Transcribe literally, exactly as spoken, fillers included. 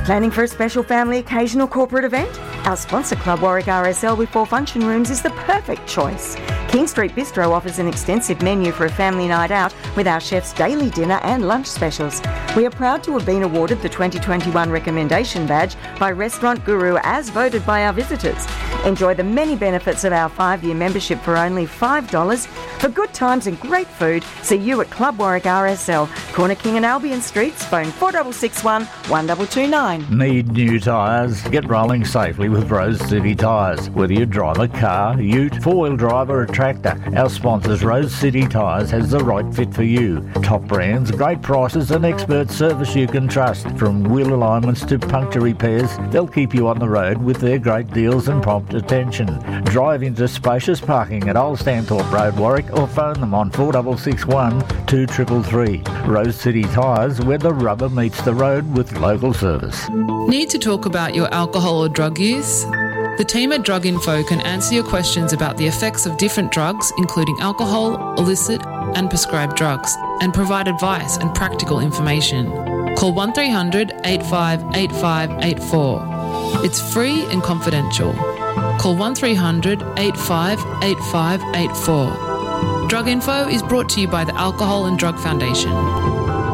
Planning for a special family occasion or corporate event? Our sponsor Club Warwick R S L with four function rooms is the perfect choice. King Street Bistro offers an extensive menu for a family night out with our chef's daily dinner and lunch specials. We are proud to have been awarded the twenty twenty-one Recommendation Badge by Restaurant Guru as voted by our visitors. Enjoy the many benefits of our five-year membership for only five dollars. For good times and great food, see you at Club Warwick R S L, Corner King and Albion Streets, phone four six six one, one two two nine. Need new tyres? Get rolling safely with Rose City Tyres. Whether you drive a car, ute, four-wheel drive or a tractor, our sponsors Rose City Tyres has the right fit for you. Top brands, great prices and expert service you can trust. From wheel alignments to puncture repairs, they'll keep you on the road with their great deals and prompt attention. Drive into spacious parking at Old Stanthorpe Road, Warwick, or phone them on four six six one, two three three three. Rose City Tyres, where the rubber meets the road with local service. Need to talk about your alcohol or drug use? The team at Drug Info can answer your questions about the effects of different drugs, including alcohol, illicit and prescribed drugs, and provide advice and practical information. Call one three hundred, eight five eight five eight four. It's free and confidential. Call one three hundred, eight five eight five eight four. Drug Info is brought to you by the Alcohol and Drug Foundation.